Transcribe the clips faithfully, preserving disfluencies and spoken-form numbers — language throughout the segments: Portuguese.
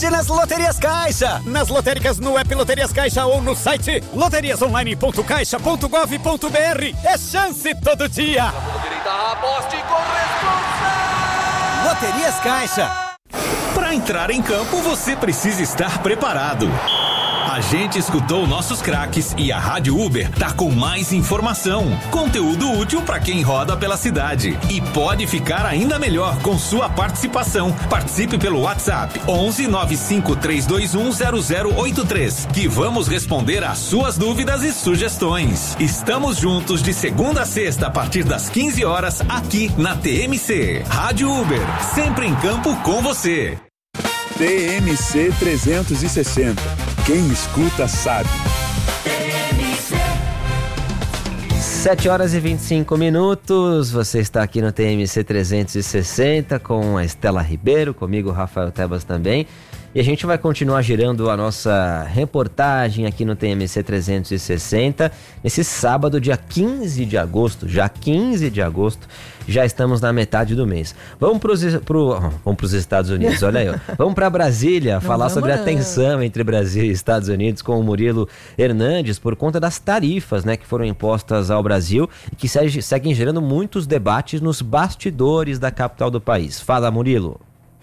sorte nas Loterias Caixa. Nas lotéricas, no app Loterias Caixa ou no site loterias online ponto caixa ponto gov ponto br. É chance todo dia. Aposte com responsa. Loterias Caixa. Para entrar em campo, você precisa estar preparado. A gente escutou nossos craques e a Rádio Uber tá com mais informação, conteúdo útil para quem roda pela cidade. E pode ficar ainda melhor com sua participação. Participe pelo WhatsApp onze nove cinco três dois um zero zero oito três, que vamos responder às suas dúvidas e sugestões. Estamos juntos de segunda a sexta a partir das quinze horas aqui na T M C. Rádio Uber, sempre em campo com você. T M C trezentos e sessenta. Quem escuta sabe. sete horas e vinte e cinco minutos. Você está aqui no T M C trezentos e sessenta com a Estela Ribeiro, comigo Rafael Tebas também. E a gente vai continuar girando a nossa reportagem aqui no T M C trezentos e sessenta nesse sábado, dia quinze de agosto. Já quinze de agosto, já estamos na metade do mês. Vamos para pro, vamos os Estados Unidos, olha aí. Ó. Vamos para Brasília falar sobre a tensão entre Brasil e Estados Unidos com o Murilo Hernandes por conta das tarifas, né, que foram impostas ao Brasil e que segue, seguem gerando muitos debates nos bastidores da capital do país. Fala, Murilo.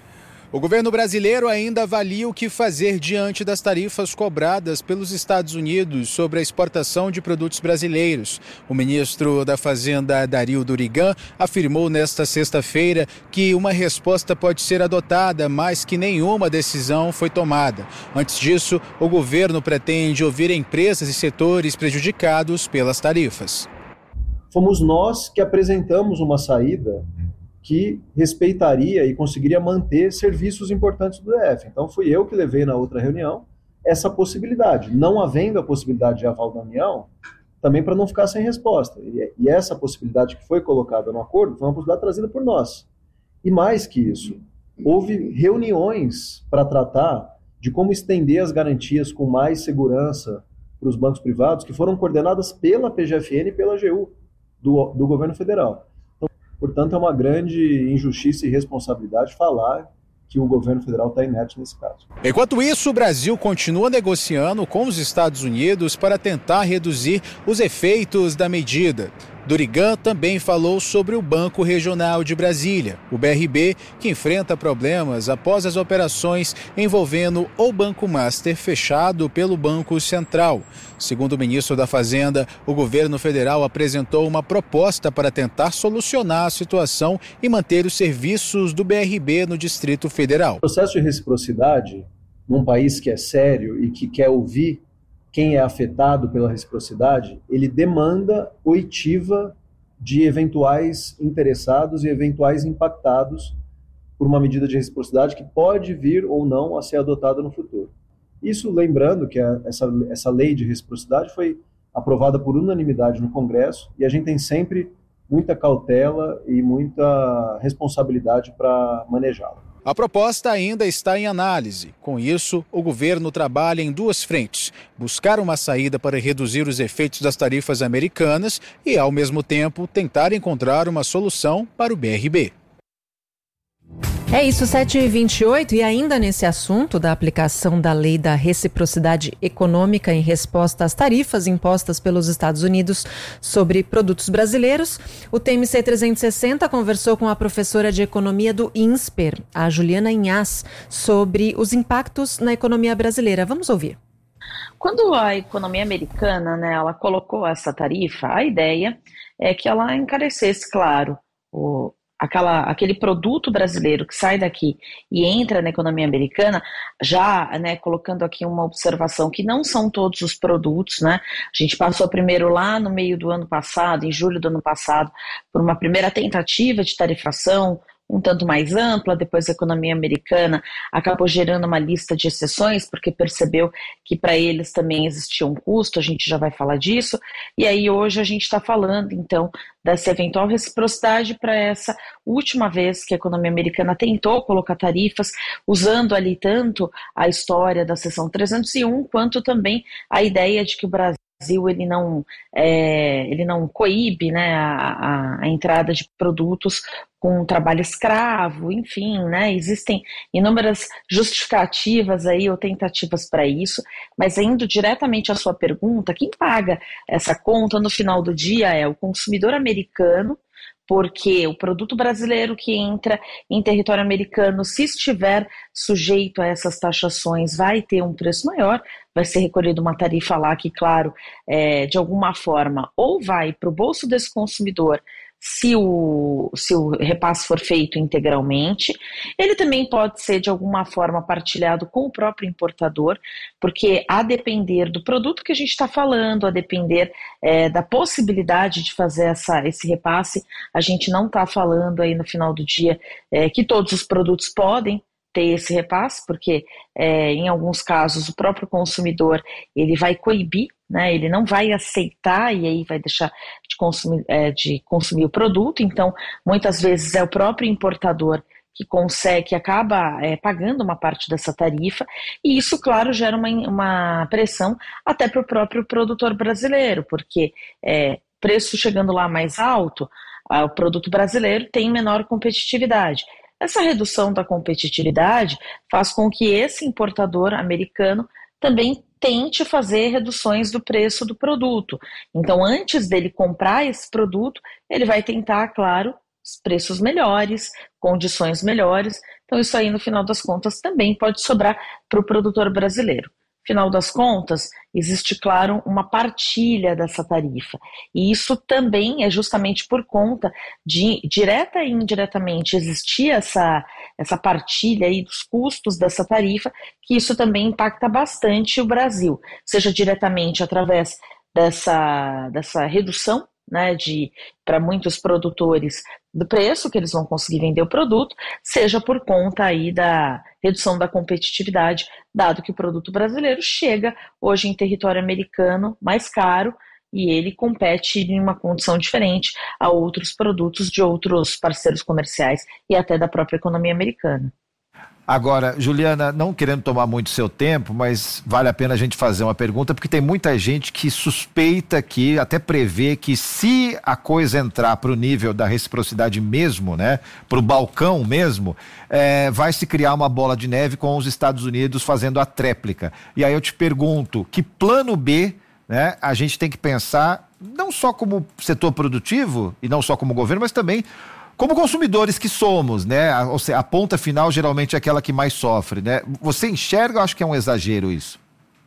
O governo brasileiro ainda avalia o que fazer diante das tarifas cobradas pelos Estados Unidos sobre a exportação de produtos brasileiros. O ministro da Fazenda, Dario Durigan, afirmou nesta sexta-feira que uma resposta pode ser adotada, mas que nenhuma decisão foi tomada. Antes disso, o governo pretende ouvir empresas e setores prejudicados pelas tarifas. Fomos nós que apresentamos uma saída que respeitaria e conseguiria manter serviços importantes do D F. Então fui eu que levei na outra reunião essa possibilidade. Não havendo a possibilidade de aval da União, também para não ficar sem resposta. E, e essa possibilidade que foi colocada no acordo foi uma possibilidade trazida por nós. E mais que isso, houve reuniões para tratar de como estender as garantias com mais segurança para os bancos privados, que foram coordenadas pela P G F N e pela A G U, do, do governo federal. Portanto, é uma grande injustiça e responsabilidade falar que o governo federal está inerte nesse caso. Enquanto isso, o Brasil continua negociando com os Estados Unidos para tentar reduzir os efeitos da medida. Durigan também falou sobre o Banco Regional de Brasília, o B R B, que enfrenta problemas após as operações envolvendo o Banco Master fechado pelo Banco Central. Segundo o ministro da Fazenda, o governo federal apresentou uma proposta para tentar solucionar a situação e manter os serviços do B R B no Distrito Federal. O processo de reciprocidade, num país que é sério e que quer ouvir quem é afetado pela reciprocidade, ele demanda oitiva de eventuais interessados e eventuais impactados por uma medida de reciprocidade que pode vir ou não a ser adotada no futuro. Isso lembrando que a, essa, essa lei de reciprocidade foi aprovada por unanimidade no Congresso e a gente tem sempre muita cautela e muita responsabilidade para manejá-la. A proposta ainda está em análise. Com isso, o governo trabalha em duas frentes: buscar uma saída para reduzir os efeitos das tarifas americanas e, ao mesmo tempo, tentar encontrar uma solução para o B R B. É isso, sete e vinte e oito, e ainda nesse assunto da aplicação da lei da reciprocidade econômica em resposta às tarifas impostas pelos Estados Unidos sobre produtos brasileiros, o T M C trezentos e sessenta conversou com a professora de economia do INSPER, a Juliana Inhas, sobre os impactos na economia brasileira. Vamos ouvir. Quando a economia americana, né, ela colocou essa tarifa, a ideia é que ela encarecesse, claro, o Aquela, aquele produto brasileiro que sai daqui e entra na economia americana, já, né, colocando aqui uma observação que não são todos os produtos, né, a gente passou primeiro lá no meio do ano passado, em julho do ano passado, por uma primeira tentativa de tarifação um tanto mais ampla, depois a economia americana acabou gerando uma lista de exceções, porque percebeu que para eles também existia um custo, a gente já vai falar disso, e aí hoje a gente está falando, então, dessa eventual reciprocidade para essa última vez que a economia americana tentou colocar tarifas, usando ali tanto a história da seção trezentos e um, quanto também a ideia de que o Brasil ele não, é, ele não coíbe, né, a, a, a entrada de produtos com trabalho escravo, enfim, né, existem inúmeras justificativas aí ou tentativas para isso, mas indo diretamente à sua pergunta, quem paga essa conta no final do dia é o consumidor americano, porque o produto brasileiro que entra em território americano, se estiver sujeito a essas taxações, vai ter um preço maior, vai ser recolhida uma tarifa lá que, claro, é, de alguma forma, ou vai para o bolso desse consumidor, se o, se o repasse for feito integralmente. Ele também pode ser de alguma forma partilhado com o próprio importador, porque a depender do produto que a gente está falando, a depender é, da possibilidade de fazer essa, esse repasse, a gente não está falando aí no final do dia é, que todos os produtos podem ter esse repasse, porque é, em alguns casos o próprio consumidor ele vai coibir, né, ele não vai aceitar e aí vai deixar de consumir, é, de consumir o produto. Então muitas vezes é o próprio importador que consegue, que acaba é, pagando uma parte dessa tarifa, e isso, claro, gera uma, uma pressão até para o próprio produtor brasileiro, porque é, preço chegando lá mais alto, a, o produto brasileiro tem menor competitividade. Essa redução da competitividade faz com que esse importador americano também tente fazer reduções do preço do produto. Então, antes dele comprar esse produto, ele vai tentar, claro, preços melhores, condições melhores. Então, isso aí, no final das contas, também pode sobrar para o produtor brasileiro. Final das contas, existe, claro, uma partilha dessa tarifa. E isso também é justamente por conta de, direta e indiretamente, existir essa, essa partilha aí dos custos dessa tarifa, que isso também impacta bastante o Brasil, seja diretamente através dessa, dessa redução, né, de, para muitos produtores do preço que eles vão conseguir vender o produto, seja por conta aí da redução da competitividade, dado que o produto brasileiro chega hoje em território americano mais caro e ele compete em uma condição diferente a outros produtos de outros parceiros comerciais e até da própria economia americana. Agora, Juliana, não querendo tomar muito seu tempo, mas vale a pena a gente fazer uma pergunta, porque tem muita gente que suspeita que, até prevê que se a coisa entrar para o nível da reciprocidade mesmo, né, para o balcão mesmo, é, vai se criar uma bola de neve com os Estados Unidos fazendo a tréplica. E aí eu te pergunto, que plano B, né, a gente tem que pensar, não só como setor produtivo, e não só como governo, mas também como consumidores que somos, né? A, ou seja, a ponta final geralmente é aquela que mais sofre, né? Você enxerga ou acha que é um exagero isso?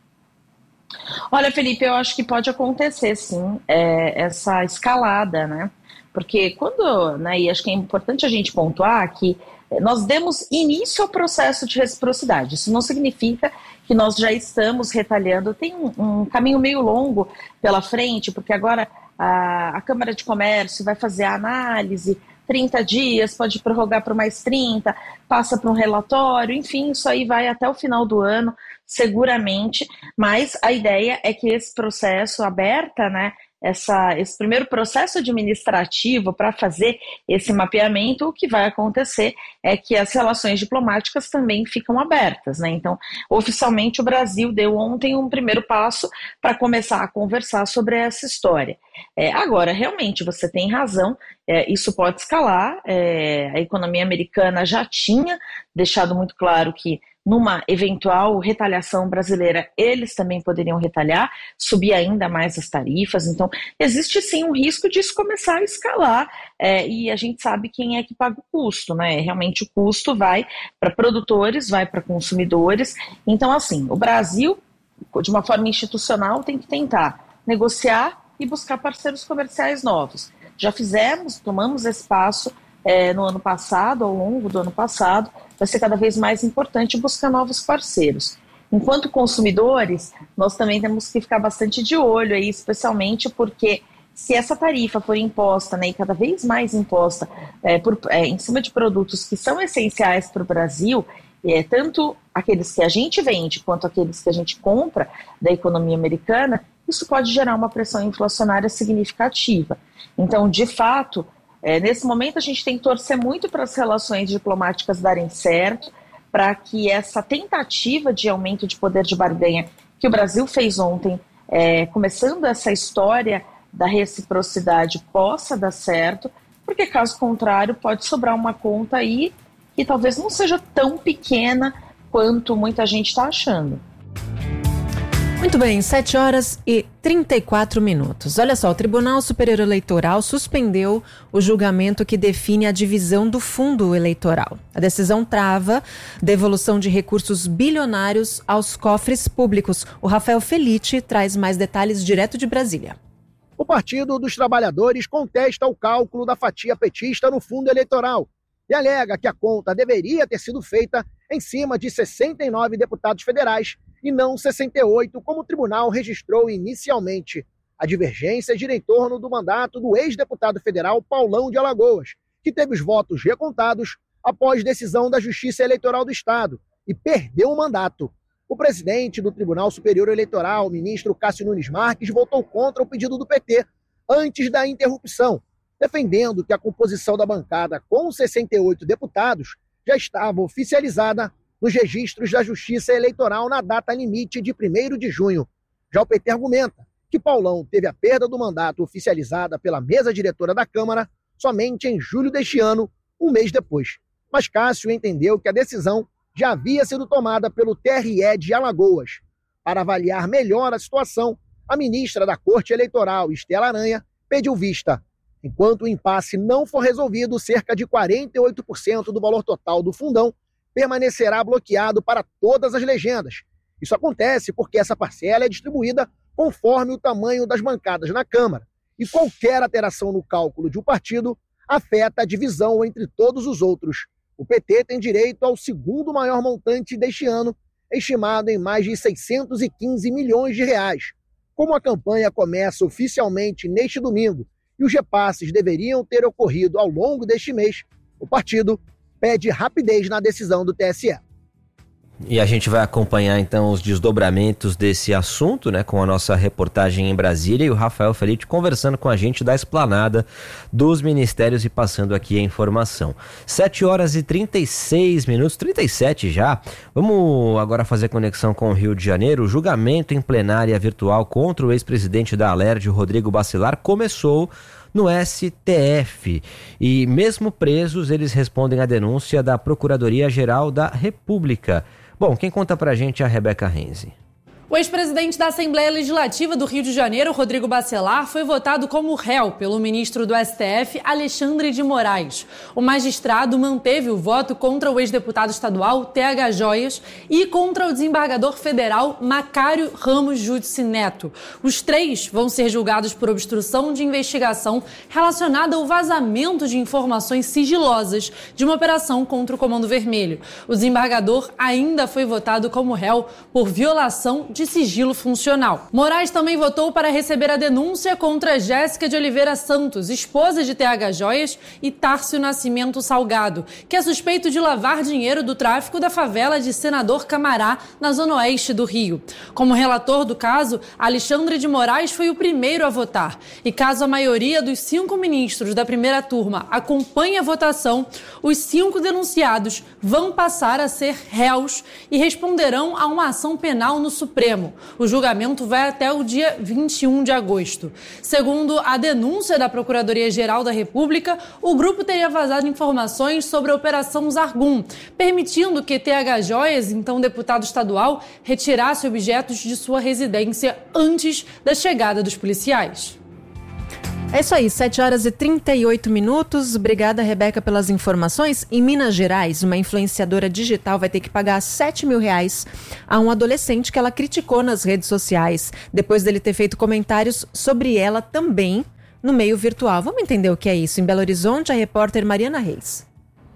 Olha, Felipe, eu acho que pode acontecer, sim, é, essa escalada, né? Porque quando, né, e acho que é importante a gente pontuar que nós demos início ao processo de reciprocidade. Isso não significa que nós já estamos retalhando. Tem um, um caminho meio longo pela frente, porque agora a, a Câmara de Comércio vai fazer a análise, trinta dias, pode prorrogar por mais trinta, passa para um relatório, enfim, isso aí vai até o final do ano, seguramente, mas a ideia é que esse processo aberta, né, essa, esse primeiro processo administrativo para fazer esse mapeamento, o que vai acontecer é que as relações diplomáticas também ficam abertas, né? Então, oficialmente o Brasil deu ontem um primeiro passo para começar a conversar sobre essa história. É, agora, realmente, você tem razão, é, isso pode escalar, é, a economia americana já tinha deixado muito claro que numa eventual retaliação brasileira, eles também poderiam retalhar, subir ainda mais as tarifas. Então, existe sim um risco disso começar a escalar, é, e a gente sabe quem é que paga o custo, né? Realmente o custo vai para produtores, vai para consumidores. Então, assim, o Brasil, de uma forma institucional, tem que tentar negociar e buscar parceiros comerciais novos. Já fizemos, tomamos esse passo É, no ano passado, ao longo do ano passado, vai ser cada vez mais importante buscar novos parceiros. Enquanto consumidores, nós também temos que ficar bastante de olho aí, especialmente porque se essa tarifa for imposta, né, e cada vez mais imposta é, por, é, em cima de produtos que são essenciais para o Brasil, é, tanto aqueles que a gente vende quanto aqueles que a gente compra da economia americana, isso pode gerar uma pressão inflacionária significativa. Então, de fato, É, nesse momento a gente tem que torcer muito para as relações diplomáticas darem certo, para que essa tentativa de aumento de poder de barganha que o Brasil fez ontem é, começando essa história da reciprocidade possa dar certo, porque caso contrário pode sobrar uma conta aí que talvez não seja tão pequena quanto muita gente está achando. Muito bem, sete horas e trinta e quatro minutos. Olha só, o Tribunal Superior Eleitoral suspendeu o julgamento que define a divisão do fundo eleitoral. A decisão trava devolução de recursos bilionários aos cofres públicos. O Rafael Felice traz mais detalhes direto de Brasília. O Partido dos Trabalhadores contesta o cálculo da fatia petista no fundo eleitoral e alega que a conta deveria ter sido feita em cima de sessenta e nove deputados federais e não sessenta e oito, como o tribunal registrou inicialmente. A divergência gira em torno do mandato do ex-deputado federal Paulão de Alagoas, que teve os votos recontados após decisão da Justiça Eleitoral do Estado e perdeu o mandato. O presidente do Tribunal Superior Eleitoral, o ministro Cássio Nunes Marques, votou contra o pedido do P T antes da interrupção, defendendo que a composição da bancada com sessenta e oito deputados já estava oficializada nos registros da Justiça Eleitoral na data limite de primeiro de junho. Já o P T argumenta que Paulão teve a perda do mandato oficializada pela mesa diretora da Câmara somente em julho deste ano, um mês depois. Mas Cássio entendeu que a decisão já havia sido tomada pelo T R E de Alagoas. Para avaliar melhor a situação, a ministra da Corte Eleitoral, Estela Aranha, pediu vista. Enquanto o impasse não for resolvido, cerca de quarenta e oito por cento do valor total do fundão permanecerá bloqueado para todas as legendas. Isso acontece porque essa parcela é distribuída conforme o tamanho das bancadas na Câmara, e qualquer alteração no cálculo de um partido afeta a divisão entre todos os outros. O P T tem direito ao segundo maior montante deste ano, estimado em mais de seiscentos e quinze milhões de reais. Como a campanha começa oficialmente neste domingo e os repasses deveriam ter ocorrido ao longo deste mês, o partido pede rapidez na decisão do T S E. E a gente vai acompanhar então os desdobramentos desse assunto, né, com a nossa reportagem em Brasília e o Rafael Felice conversando com a gente da esplanada dos ministérios e passando aqui a informação. sete horas e trinta e seis minutos, trinta e sete já. Vamos agora fazer conexão com o Rio de Janeiro. O julgamento em plenária virtual contra o ex-presidente da Alerj, Rodrigo Bacelar, começou no S T F. E mesmo presos, eles respondem à denúncia da Procuradoria-Geral da República. Bom, quem conta pra gente é a Rebeca Renzi. O ex-presidente da Assembleia Legislativa do Rio de Janeiro, Rodrigo Bacelar, foi votado como réu pelo ministro do S T F, Alexandre de Moraes. O magistrado manteve o voto contra o ex-deputado estadual, T H Joias, e contra o desembargador federal, Macário Ramos Judice Neto. Os três vão ser julgados por obstrução de investigação relacionada ao vazamento de informações sigilosas de uma operação contra o Comando Vermelho. O desembargador ainda foi votado como réu por violação de sigilo funcional. Moraes também votou para receber a denúncia contra Jéssica de Oliveira Santos, esposa de T H Joias, e Tárcio Nascimento Salgado, que é suspeito de lavar dinheiro do tráfico da favela de Senador Camará, na zona oeste do Rio. Como relator do caso, Alexandre de Moraes foi o primeiro a votar. E caso a maioria dos cinco ministros da primeira turma acompanhe a votação, os cinco denunciados vão passar a ser réus e responderão a uma ação penal no Supremo. O julgamento vai até o dia vinte e um de agosto. Segundo a denúncia da Procuradoria-Geral da República, o grupo teria vazado informações sobre a Operação Zargum, permitindo que T H Joias, então deputado estadual, retirasse objetos de sua residência antes da chegada dos policiais. É isso aí, sete horas e trinta e oito minutos. Obrigada, Rebeca, pelas informações. Em Minas Gerais, uma influenciadora digital vai ter que pagar sete mil reais a um adolescente que ela criticou nas redes sociais, depois dele ter feito comentários sobre ela também no meio virtual. Vamos entender o que é isso. Em Belo Horizonte, a repórter Mariana Reis.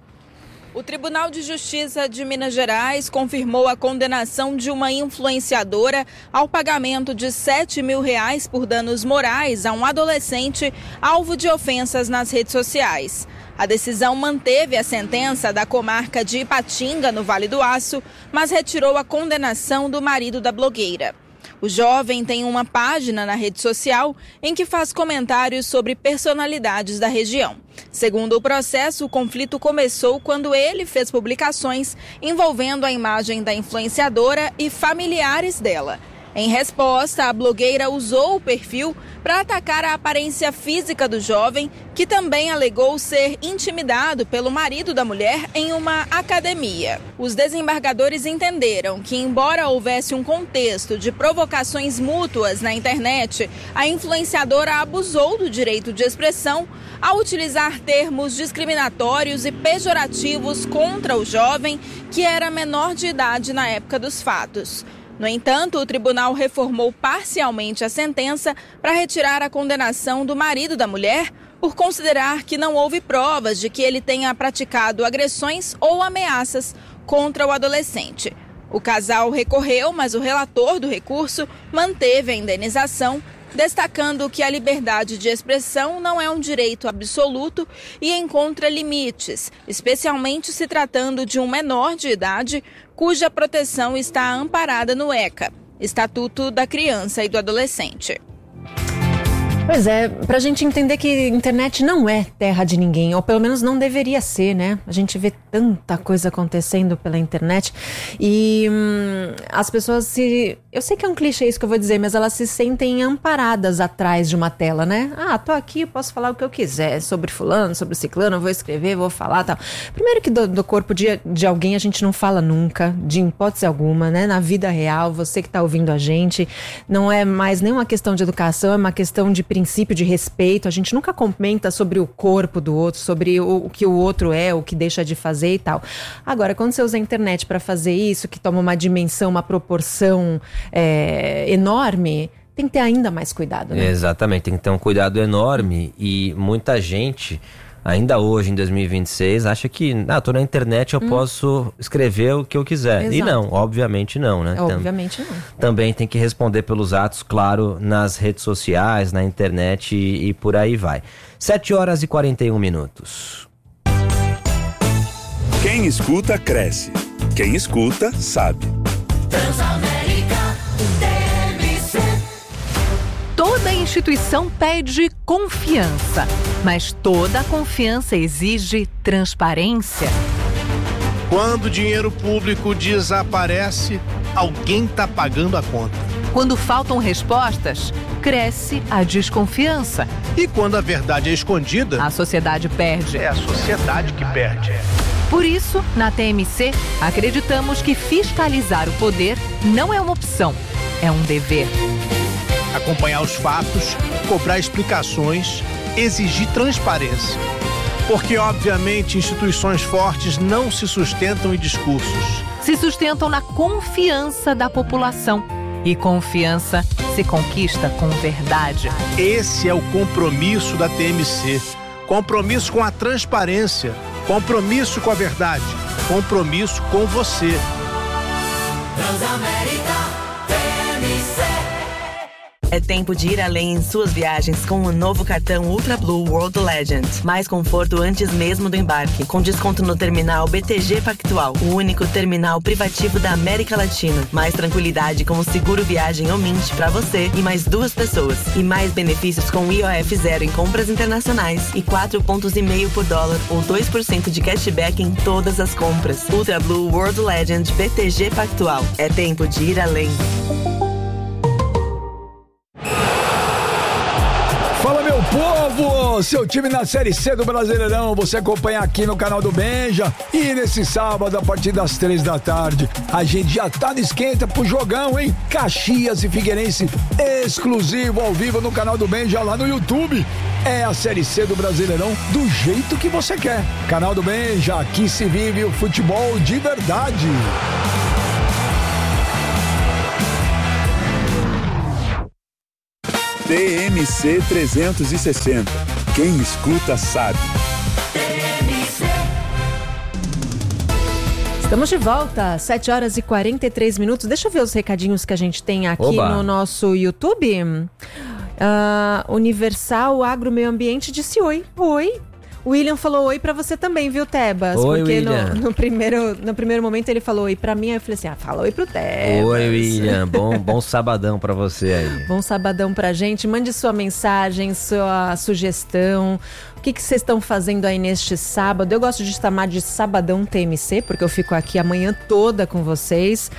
O Tribunal de Justiça de Minas Gerais confirmou a condenação de uma influenciadora ao pagamento de sete mil reais por danos morais a um adolescente alvo de ofensas nas redes sociais. A decisão manteve a sentença da comarca de Ipatinga, no Vale do Aço, mas retirou a condenação do marido da blogueira. O jovem tem uma página na rede social em que faz comentários sobre personalidades da região. Segundo o processo, o conflito começou quando ele fez publicações envolvendo a imagem da influenciadora e familiares dela. Em resposta, a blogueira usou o perfil para atacar a aparência física do jovem, que também alegou ser intimidado pelo marido da mulher em uma academia. Os desembargadores entenderam que, embora houvesse um contexto de provocações mútuas na internet, a influenciadora abusou do direito de expressão ao utilizar termos discriminatórios e pejorativos contra o jovem, que era menor de idade na época dos fatos. No entanto, o tribunal reformou parcialmente a sentença para retirar a condenação do marido da mulher por considerar que não houve provas de que ele tenha praticado agressões ou ameaças contra o adolescente. O casal recorreu, mas o relator do recurso manteve a indenização, destacando que a liberdade de expressão não é um direito absoluto e encontra limites, especialmente se tratando de um menor de idade, cuja proteção está amparada no ECA, Estatuto da Criança e do Adolescente. Pois é, pra gente entender que a internet não é terra de ninguém, ou pelo menos não deveria ser, né? A gente vê tanta coisa acontecendo pela internet e hum, as pessoas se... Eu sei que é um clichê isso que eu vou dizer, mas elas se sentem amparadas atrás de uma tela, né? Ah, tô aqui, eu posso falar o que eu quiser sobre fulano, sobre ciclano, eu vou escrever, vou falar, tal. Primeiro que do, do corpo de, de alguém a gente não fala nunca, de hipótese alguma, né? Na vida real, você que tá ouvindo a gente, não é mais nem uma questão de educação, é uma questão de princípio de respeito. A gente nunca comenta sobre o corpo do outro, sobre o, o que o outro é, o que deixa de fazer e tal. Agora, quando você usa a internet para fazer isso, que toma uma dimensão, uma proporção é, enorme, tem que ter ainda mais cuidado, né? Exatamente, tem que ter um cuidado enorme e muita gente, ainda hoje, em dois mil e vinte e seis, acha que, ah, tô na internet, eu hum. posso escrever o que eu quiser. Exato. E não, obviamente não, né? Obviamente não. Também tem que responder pelos atos, claro, nas redes sociais, na internet e, e por aí vai. sete horas e quarenta e um minutos. Quem escuta, cresce. Quem escuta, sabe. Transamérica T M C. Toda instituição pede confiança, mas toda confiança exige transparência. Quando o dinheiro público desaparece, alguém está pagando a conta. Quando faltam respostas, cresce a desconfiança. E quando a verdade é escondida, a sociedade perde. É a sociedade que perde. Por isso, na T M C, acreditamos que fiscalizar o poder não é uma opção, é um dever. Acompanhar os fatos, cobrar explicações, exigir transparência. Porque, obviamente, instituições fortes não se sustentam em discursos. Se sustentam na confiança da população. E confiança se conquista com verdade. Esse é o compromisso da T M C. Compromisso com a transparência. Compromisso com a verdade. Compromisso com você. Transamérica T M C. É tempo de ir além em suas viagens com o novo cartão Ultra Blue World Legend. Mais conforto antes mesmo do embarque, com desconto no terminal B T G Pactual, o único terminal privativo da América Latina. Mais tranquilidade com o seguro viagem Omint para você e mais duas pessoas. E mais benefícios com I O F zero em compras internacionais e quatro pontos e meio por dólar ou dois por cento de cashback em todas as compras. Ultra Blue World Legend B T G Pactual. É tempo de ir além. Fala, meu povo! Seu time na Série C do Brasileirão, você acompanha aqui no canal do Benja. E nesse sábado, a partir das três da tarde, a gente já tá no esquenta pro jogão, hein? Caxias e Figueirense, exclusivo ao vivo no canal do Benja lá no YouTube. É a Série C do Brasileirão do jeito que você quer. Canal do Benja, aqui se vive o futebol de verdade. T M C trezentos e sessenta. Quem escuta sabe. Estamos de volta, sete horas e quarenta e três minutos. Deixa eu ver os recadinhos que a gente tem aqui Oba. no nosso YouTube. Uh, Universal Agro Meio Ambiente disse oi. Oi. O William falou oi pra você também, viu, Tebas? Oi, porque William. No, no, primeiro, no primeiro momento ele falou oi pra mim, aí eu falei assim, ah, fala oi pro Tebas. Oi, William. Bom, bom sabadão pra você aí. Bom sabadão pra gente. Mande sua mensagem, sua sugestão. O que que vocês estão fazendo aí neste sábado? Eu gosto de chamar de Sabadão T M C, porque eu fico aqui a manhã toda com vocês.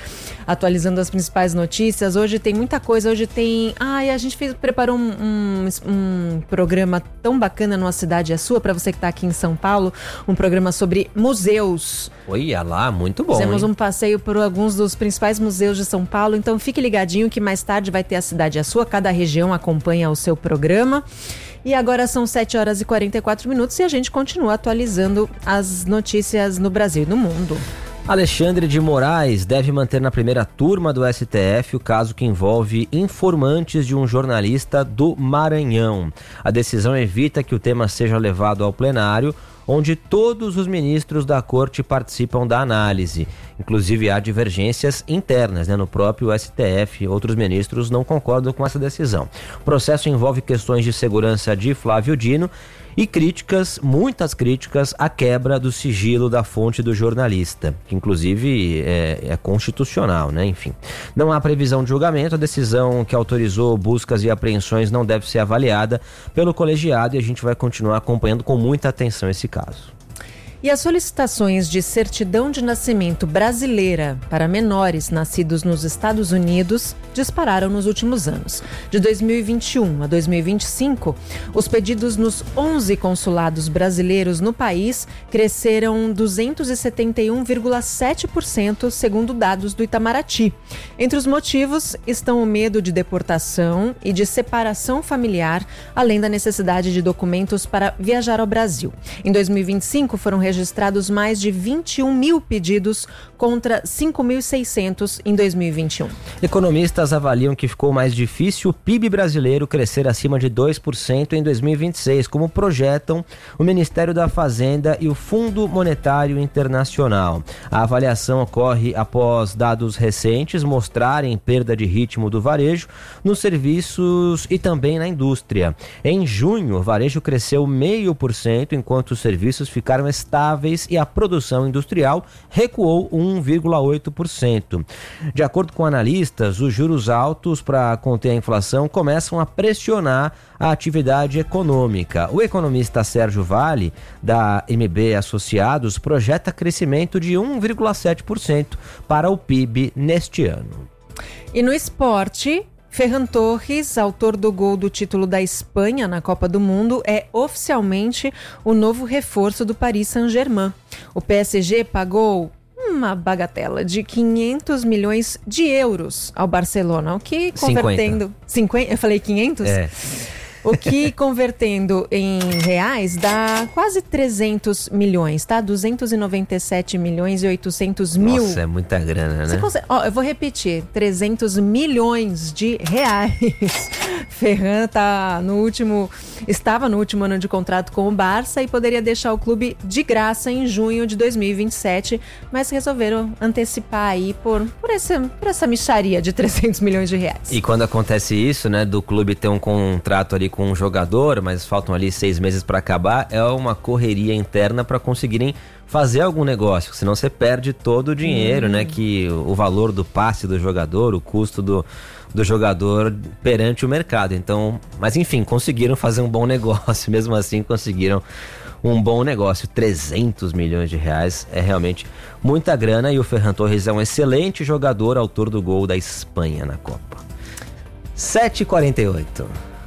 atualizando as principais notícias. Hoje tem muita coisa, hoje tem... Ai, a gente fez, preparou um, um, um programa tão bacana numa cidade a sua, para você que está aqui em São Paulo, um programa sobre museus. Olha lá, muito bom. Fizemos hein? um passeio por alguns dos principais museus de São Paulo, então fique ligadinho que mais tarde vai ter a cidade a sua, cada região acompanha o seu programa. E agora são sete horas e quarenta e quatro minutos e a gente continua atualizando as notícias no Brasil e no mundo. Alexandre de Moraes deve manter na primeira turma do S T F o caso que envolve informantes de um jornalista do Maranhão. A decisão evita que o tema seja levado ao plenário, onde todos os ministros da corte participam da análise. Inclusive há divergências internas, né, no próprio S T F. Outros ministros não concordam com essa decisão. O processo envolve questões de segurança de Flávio Dino e críticas, muitas críticas, à quebra do sigilo da fonte do jornalista, que inclusive é, é constitucional, né? Enfim. Não há previsão de julgamento, a decisão que autorizou buscas e apreensões não deve ser avaliada pelo colegiado e a gente vai continuar acompanhando com muita atenção esse caso. E as solicitações de certidão de nascimento brasileira para menores nascidos nos Estados Unidos dispararam nos últimos anos. De dois mil e vinte e um a dois mil e vinte e cinco, os pedidos nos onze consulados brasileiros no país cresceram duzentos e setenta e um vírgula sete por cento, segundo dados do Itamaraty. Entre os motivos estão o medo de deportação e de separação familiar, além da necessidade de documentos para viajar ao Brasil. Em dois mil e vinte e cinco, foram registrados mais de vinte e um mil pedidos contra cinco mil e seiscentos em dois mil e vinte e um. Economistas avaliam que ficou mais difícil o P I B brasileiro crescer acima de dois por cento em dois mil e vinte e seis, como projetam o Ministério da Fazenda e o Fundo Monetário Internacional. A avaliação ocorre após dados recentes mostrarem perda de ritmo do varejo nos serviços e também na indústria. Em junho, o varejo cresceu zero vírgula cinco por cento, enquanto os serviços ficaram estáveis e a produção industrial recuou um vírgula oito por cento. De acordo com analistas, os juros altos para conter a inflação começam a pressionar a atividade econômica. O economista Sérgio Vale, da M B Associados, projeta crescimento de um vírgula sete por cento para o P I B neste ano. E no esporte, Ferran Torres, autor do gol do título da Espanha na Copa do Mundo, é oficialmente o novo reforço do Paris Saint-Germain. O P S G pagou uma bagatela de quinhentos milhões de euros ao Barcelona, o que convertendo... cinquenta. Eu falei quinhentos? É. O que, convertendo em reais, dá quase trezentos milhões, tá? duzentos e noventa e sete milhões e oitocentos mil. Nossa, é muita grana, né? Você consegue... Ó, eu vou repetir, trezentos milhões de reais. Ferran tá no último... estava no último ano de contrato com o Barça e poderia deixar o clube de graça em junho de dois mil e vinte e sete, mas resolveram antecipar aí por, por, esse, por essa mixaria de trezentos milhões de reais. E quando acontece isso, né, do clube ter um contrato ali com um jogador, mas faltam ali seis meses para acabar, é uma correria interna para conseguirem fazer algum negócio, senão você perde todo o dinheiro, hum. né, que o valor do passe do jogador, o custo do, do jogador perante o mercado. Então, mas enfim, conseguiram fazer um bom negócio, mesmo assim conseguiram um bom negócio. trezentos milhões de reais é realmente muita grana e o Ferran Torres é um excelente jogador, autor do gol da Espanha na Copa. sete e quarenta e oito.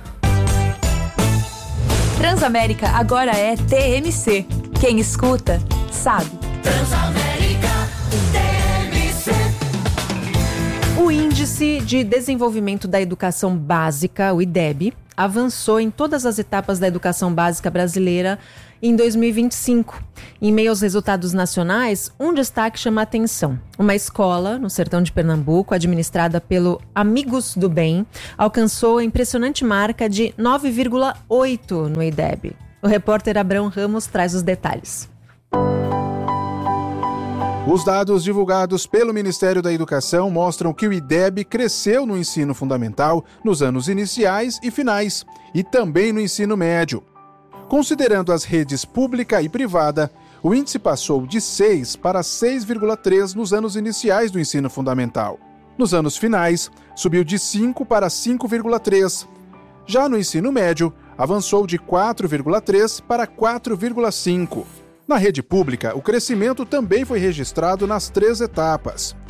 Transamérica agora é T M C. Quem escuta, sabe. Transamérica T M C. O Índice de Desenvolvimento da Educação Básica, o I D E B, avançou em todas as etapas da educação básica brasileira em dois mil e vinte e cinco. Em meio aos resultados nacionais, um destaque chama a atenção. Uma escola, no sertão de Pernambuco, administrada pelo Amigos do Bem, alcançou a impressionante marca de nove vírgula oito no I D E B. O repórter Abrão Ramos traz os detalhes. Os dados divulgados pelo Ministério da Educação mostram que o I D E B cresceu no ensino fundamental nos anos iniciais e finais, e também no ensino médio. Considerando as redes pública e privada, o índice passou de seis para seis vírgula três nos anos iniciais do ensino fundamental. Nos anos finais, subiu de cinco para cinco vírgula três. Já no ensino médio, avançou de quatro vírgula três para quatro vírgula cinco. Na rede pública, o crescimento também foi registrado nas três etapas.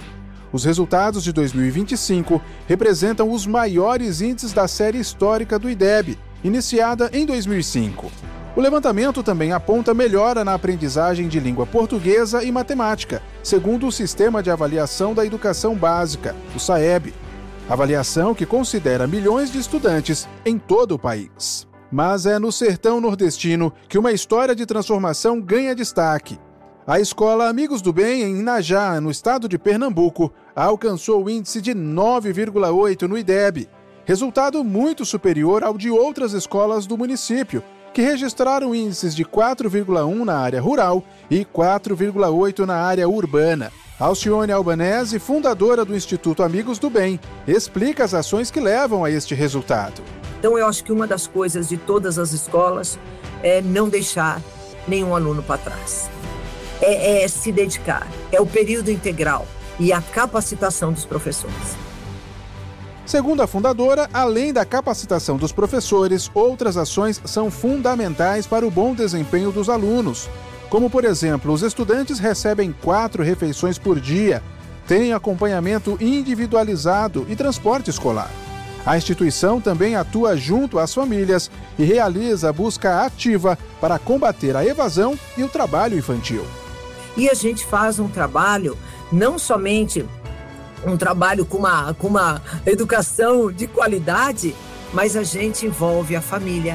Os resultados de dois mil e vinte e cinco representam os maiores índices da série histórica do I D E B, iniciada em dois mil e cinco. O levantamento também aponta melhora na aprendizagem de língua portuguesa e matemática, segundo o Sistema de Avaliação da Educação Básica, o SAEB. Avaliação que considera milhões de estudantes em todo o país. Mas é no sertão nordestino que uma história de transformação ganha destaque. A escola Amigos do Bem, em Inajá, no estado de Pernambuco, alcançou o índice de nove vírgula oito no I D E B, resultado muito superior ao de outras escolas do município, que registraram índices de quatro vírgula um na área rural e quatro vírgula oito na área urbana. Alcione Albanese, fundadora do Instituto Amigos do Bem, explica as ações que levam a este resultado. Então, eu acho que uma das coisas de todas as escolas é não deixar nenhum aluno para trás. É, é se dedicar, é o período integral e a capacitação dos professores. Segundo a fundadora, além da capacitação dos professores, outras ações são fundamentais para o bom desempenho dos alunos. Como, por exemplo, os estudantes recebem quatro refeições por dia, têm acompanhamento individualizado e transporte escolar. A instituição também atua junto às famílias e realiza a busca ativa para combater a evasão e o trabalho infantil. E a gente faz um trabalho, não somente um trabalho com uma, com uma educação de qualidade, mas a gente envolve a família.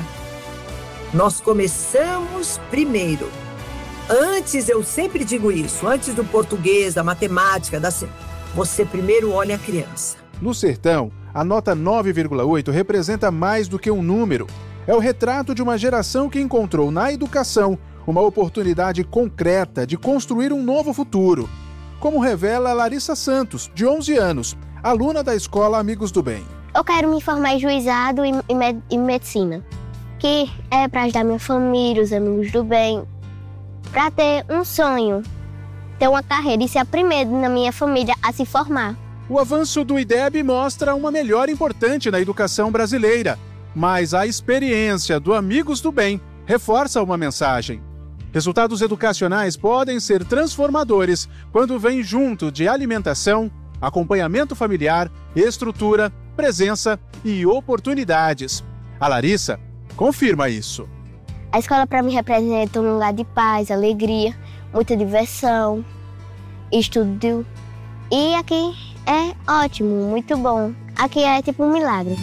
Nós começamos primeiro. Antes, eu sempre digo isso, antes do português, da matemática, da... você primeiro olha a criança. No sertão, a nota nove vírgula oito representa mais do que um número. É o retrato de uma geração que encontrou na educação uma oportunidade concreta de construir um novo futuro. Como revela Larissa Santos, de onze anos, aluna da escola Amigos do Bem. Eu quero me formar em juizado e, e, med- e medicina, que é para ajudar minha família, os amigos do bem, para ter um sonho, ter uma carreira e ser a primeira na minha família a se formar. O avanço do I D E B mostra uma melhora importante na educação brasileira, mas a experiência do Amigos do Bem reforça uma mensagem. Resultados educacionais podem ser transformadores quando vêm junto de alimentação, acompanhamento familiar, estrutura, presença e oportunidades. A Larissa confirma isso. A escola para mim representa um lugar de paz, alegria, muita diversão, estudo. E aqui é ótimo, muito bom. Aqui é tipo um milagre.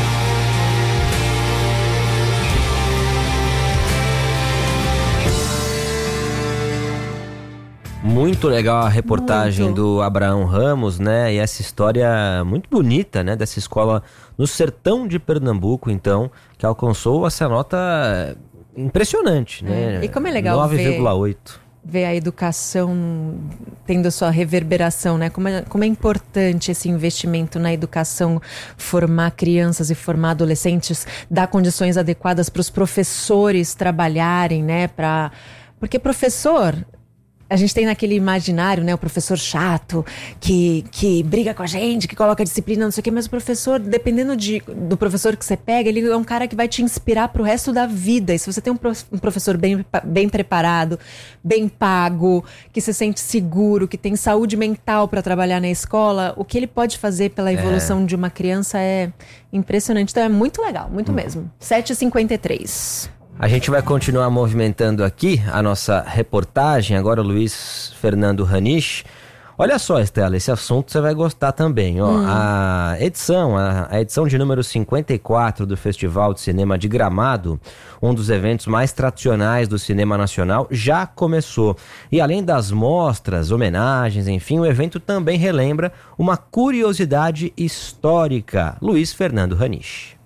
Muito legal a reportagem Muito. do Abraão Ramos, né? E essa história muito bonita, né? Dessa escola no sertão de Pernambuco, então, que alcançou essa nota impressionante, né? É. E como é legal nove vírgula oito. Ver, ver a educação tendo a sua reverberação, né? Como é, como é importante esse investimento na educação, formar crianças e formar adolescentes, dar condições adequadas para os professores trabalharem, né? Pra... Porque professor... A gente tem naquele imaginário, né, o professor chato, que, que briga com a gente, que coloca disciplina, não sei o quê, mas o professor, dependendo de, do professor que você pega, ele é um cara que vai te inspirar pro resto da vida. E se você tem um, prof, um professor bem, bem preparado, bem pago, que se sente seguro, que tem saúde mental para trabalhar na escola, o que ele pode fazer pela evolução é. de uma criança é impressionante. Então é muito legal, muito hum. mesmo. sete e cinquenta e três. A gente vai continuar movimentando aqui a nossa reportagem. Agora o Luiz Fernando Ranish. Olha só, Estela, esse assunto você vai gostar também. Ó. Hum. A edição, a, a edição de número cinquenta e quatro do Festival de Cinema de Gramado, um dos eventos mais tradicionais do cinema nacional, já começou. E além das mostras, homenagens, enfim, o evento também relembra uma curiosidade histórica. Luiz Fernando Ranish.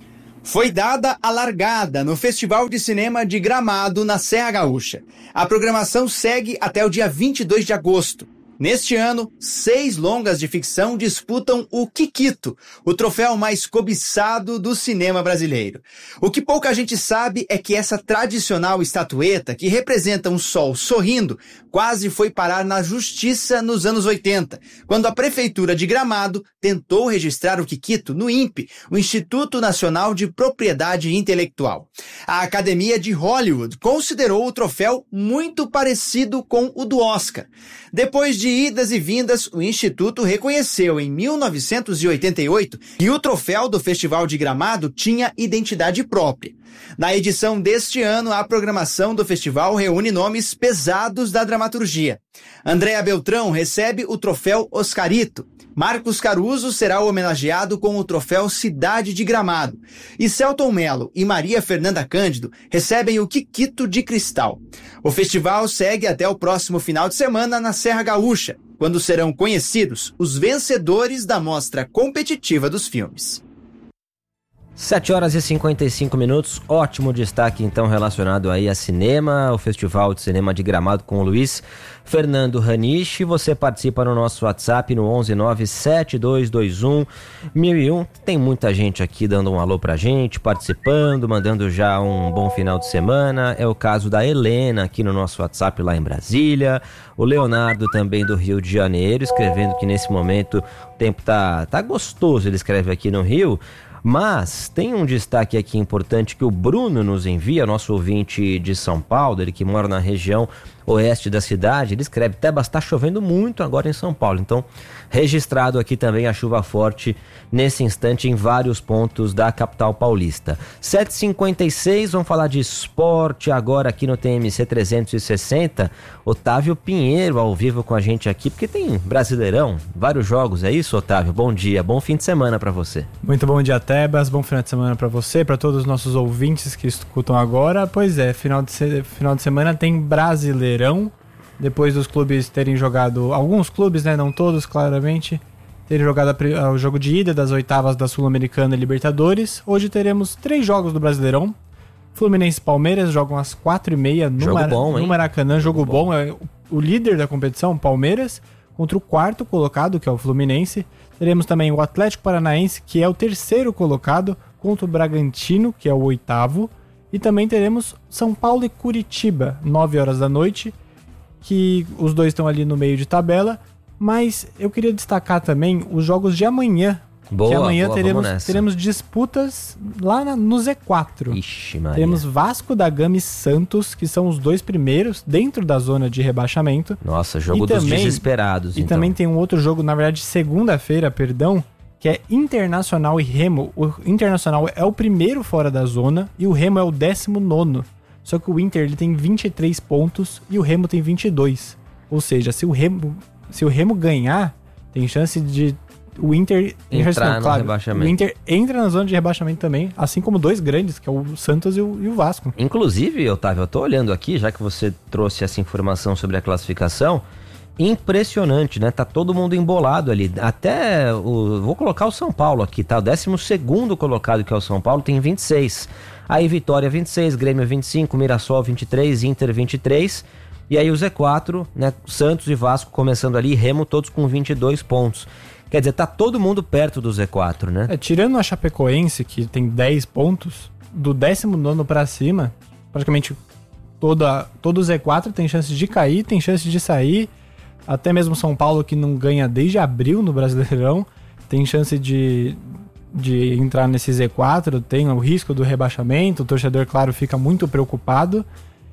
Foi dada a largada no Festival de Cinema de Gramado, na Serra Gaúcha. A programação segue até o dia vinte e dois de agosto. Neste ano, seis longas de ficção disputam o Kikito, o troféu mais cobiçado do cinema brasileiro. O que pouca gente sabe é que essa tradicional estatueta, que representa um sol sorrindo, quase foi parar na justiça nos anos oitenta, quando a Prefeitura de Gramado tentou registrar o Kikito no INPE, o Instituto Nacional de Propriedade Intelectual. A Academia de Hollywood considerou o troféu muito parecido com o do Oscar. Depois de de idas e vindas, o Instituto reconheceu em mil novecentos e oitenta e oito que o troféu do Festival de Gramado tinha identidade própria. Na edição deste ano, a programação do festival reúne nomes pesados da dramaturgia. Andréa Beltrão recebe o troféu Oscarito. Marcos Caruso será homenageado com o troféu Cidade de Gramado. E Celton Mello e Maria Fernanda Cândido recebem o Kikito de Cristal. O festival segue até o próximo final de semana na Serra Gaúcha, quando serão conhecidos os vencedores da mostra competitiva dos filmes. sete horas e cinquenta e cinco minutos, ótimo destaque então relacionado aí a cinema, o Festival de Cinema de Gramado com o Luiz Fernando Raniche. Você participa no nosso WhatsApp no onze nove sete dois dois um mil e um. Tem muita gente aqui dando um alô pra gente, participando, mandando já um bom final de semana. É o caso da Helena aqui no nosso WhatsApp lá em Brasília, o Leonardo também do Rio de Janeiro, escrevendo que nesse momento o tempo tá, tá gostoso, ele escreve aqui no Rio. Mas tem um destaque aqui importante que o Bruno nos envia, nosso ouvinte de São Paulo, ele que mora na região oeste da cidade. Ele escreve: Tebas, está chovendo muito agora em São Paulo. Então, registrado aqui também a chuva forte nesse instante em vários pontos da capital paulista. sete e cinquenta e seis, vamos falar de esporte agora aqui no T M C trezentos e sessenta. Otávio Pinheiro ao vivo com a gente aqui, porque tem Brasileirão, vários jogos, é isso, Otávio? Bom dia, bom fim de semana para você. Muito bom dia, Tebas, bom final de semana para você, para todos os nossos ouvintes que escutam agora. Pois é, final de, se... final de semana tem Brasileirão, depois dos clubes terem jogado, alguns clubes, né, não todos claramente, terem jogado a... o jogo de ida das oitavas da Sul-Americana e Libertadores. Hoje teremos três jogos do Brasileirão. Fluminense e Palmeiras jogam às quatro e meia no, Mar... bom, no Maracanã, jogo, jogo bom, bom. É o líder da competição, Palmeiras, contra o quarto colocado, que é o Fluminense. Teremos também o Atlético Paranaense, que é o terceiro colocado, contra o Bragantino, que é o oitavo. E também teremos São Paulo e Curitiba, nove horas da noite, que os dois estão ali no meio de tabela. Mas eu queria destacar também os jogos de amanhã. Boa, que amanhã boa, teremos, teremos disputas lá na, no Z quatro. Ixi, Maria. Teremos Vasco da Gama e Santos, que são os dois primeiros dentro da zona de rebaixamento. Nossa, jogo e dos também, desesperados. E então. também tem um outro jogo, na verdade, segunda-feira, perdão, que é Internacional e Remo. O Internacional é o primeiro fora da zona e o Remo é o décimo nono. Só que o Inter ele tem vinte e três pontos e o Remo tem vinte e dois. Ou seja, se o Remo, se o Remo ganhar, tem chance de o Inter entrar no claro, rebaixamento. O Inter entra na zona de rebaixamento também, assim como dois grandes, que é o Santos e o, e o Vasco. Inclusive, Otávio, eu tô olhando aqui, já que você trouxe essa informação sobre a classificação, impressionante, né? Tá todo mundo embolado ali. Até o... Vou colocar o São Paulo aqui, tá? O décimo segundo colocado, que é o São Paulo, tem vinte e seis. Aí Vitória vinte e seis, Grêmio vinte e cinco, Mirassol vinte e três, Inter vinte e três. E aí o Z quatro, né? Santos e Vasco começando ali, Remo todos com vinte e dois pontos. Quer dizer, tá todo mundo perto do Z quatro, né? É, tirando a Chapecoense, que tem dez pontos, do décimo nono pra cima, praticamente toda, todo o Z quatro tem chance de cair, tem chance de sair. Até mesmo São Paulo, que não ganha desde abril no Brasileirão, tem chance de, de entrar nesse Z quatro, tem o risco do rebaixamento, o torcedor, claro, fica muito preocupado.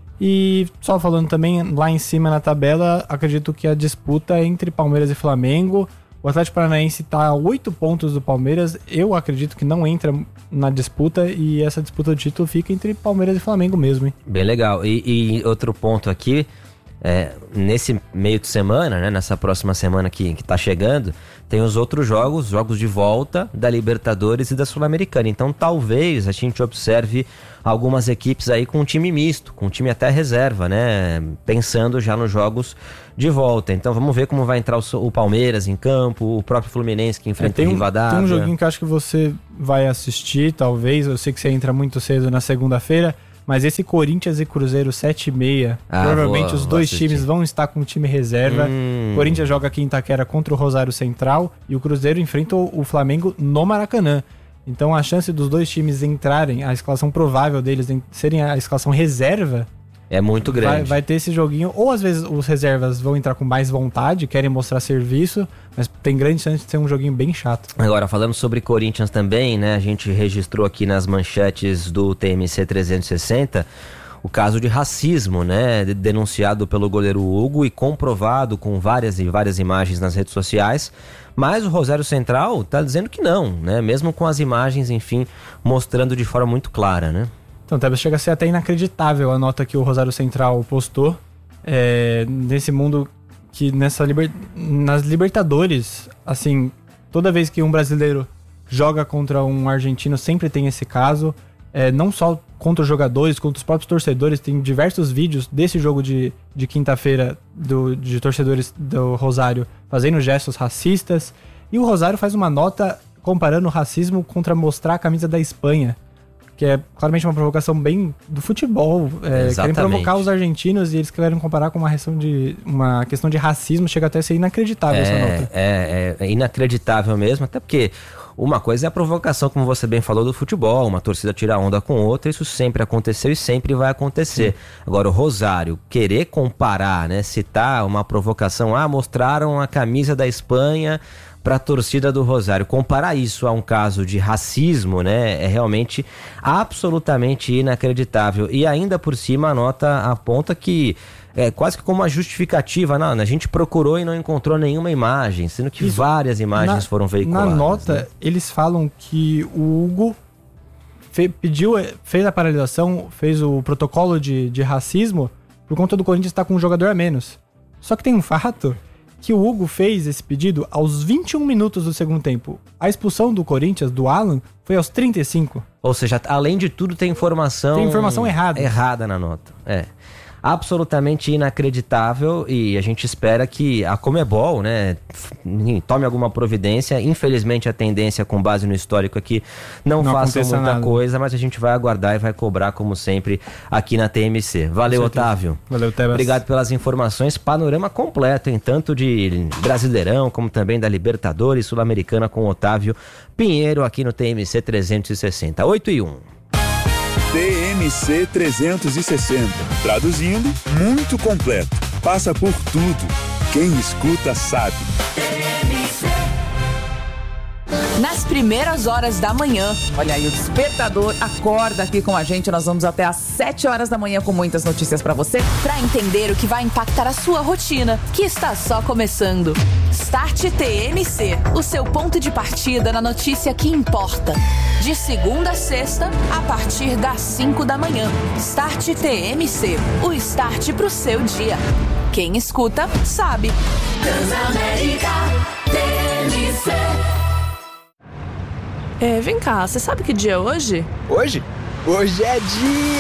E só falando também, lá em cima na tabela, acredito que a disputa é entre Palmeiras e Flamengo. O Atlético Paranaense está a oito pontos do Palmeiras, eu acredito que não entra na disputa e essa disputa do título fica entre Palmeiras e Flamengo mesmo, hein? Bem legal. E, e outro ponto aqui, é, nesse meio de semana, né, nessa próxima semana que, que tá chegando, tem os outros jogos, jogos de volta da Libertadores e da Sul-Americana. Então talvez a gente observe algumas equipes aí com um time misto, com um time até reserva, né? Pensando já nos jogos de volta. Então vamos ver como vai entrar o, o Palmeiras em campo, o próprio Fluminense que enfrenta é, o Rivadavia. Tem um joguinho que eu acho que você vai assistir, talvez. Eu sei que você entra muito cedo na segunda-feira, mas esse Corinthians e Cruzeiro sete e meia, ah, provavelmente vou, os dois times vão estar com o time reserva. Hum. Corinthians joga aqui em Itaquera contra o Rosário Central e o Cruzeiro enfrenta o Flamengo no Maracanã. Então a chance dos dois times entrarem, a escalação provável deles serem a escalação reserva, é muito grande. Vai, vai ter esse joguinho, ou às vezes os reservas vão entrar com mais vontade, querem mostrar serviço, mas tem grande chance de ser um joguinho bem chato. Agora, falando sobre Corinthians também, né, a gente registrou aqui nas manchetes do T M C trezentos e sessenta o caso de racismo, né, denunciado pelo goleiro Hugo e comprovado com várias e várias imagens nas redes sociais, mas o Rosário Central está dizendo que não, né, mesmo com as imagens, enfim, mostrando de forma muito clara, né. Então, Tebas, chega a ser até inacreditável a nota que o Rosário Central postou, é, nesse mundo que nessa liber... nas Libertadores, assim, toda vez que um brasileiro joga contra um argentino, sempre tem esse caso, é, não só contra os jogadores, contra os próprios torcedores. Tem diversos vídeos desse jogo de, de quinta-feira do, de torcedores do Rosário fazendo gestos racistas. E o Rosário faz uma nota comparando o racismo contra mostrar a camisa da Espanha, que é claramente uma provocação bem do futebol. É, querem provocar os argentinos e eles querem comparar com uma, questão de, uma questão de racismo. Chega até a ser inacreditável é, essa nota. É, é inacreditável mesmo, até porque uma coisa é a provocação, como você bem falou, do futebol, uma torcida tira onda com outra, isso sempre aconteceu e sempre vai acontecer. Sim. Agora, o Rosário querer comparar, né, citar uma provocação, ah, mostraram a camisa da Espanha para a torcida do Rosário, comparar isso a um caso de racismo, né, é realmente absolutamente inacreditável. E ainda por cima a nota aponta que é quase que como uma justificativa, não, a gente procurou e não encontrou nenhuma imagem, sendo que isso, várias imagens na, foram veiculadas. Na nota, né? Eles falam que o Hugo fe, pediu, fez a paralisação, fez o protocolo de, de racismo por conta do Corinthians estar com um jogador a menos. Só que tem um fato que o Hugo fez esse pedido aos vinte e um minutos do segundo tempo. A expulsão do Corinthians, do Alan, foi aos trinta e cinco. Ou seja, além de tudo, tem informação... Tem informação errada. Errada na nota, é. Absolutamente inacreditável, e a gente espera que a Conmebol, né, tome alguma providência. Infelizmente a tendência, com base no histórico aqui, não, não faça muita nada. coisa, mas a gente vai aguardar e vai cobrar como sempre aqui na T M C. Valeu, Otávio. Valeu, Tebas. Obrigado pelas informações, panorama completo, em tanto de Brasileirão como também da Libertadores Sul-Americana, com Otávio Pinheiro aqui no T M C trezentos e sessenta. oito e um. T M C trezentos e sessenta. Traduzindo, muito completo. Passa por tudo. Quem escuta sabe. Nas primeiras horas da manhã, olha aí, o despertador acorda aqui com a gente. Nós vamos até às sete horas da manhã com muitas notícias pra você, pra entender o que vai impactar a sua rotina, que está só começando. Start T M C, o seu ponto de partida na notícia que importa. De segunda a sexta, a partir das cinco da manhã. Start T M C, o start pro seu dia. Quem escuta, sabe. Transamérica T M C. É, vem cá, você sabe que dia é hoje? Hoje? Hoje é dia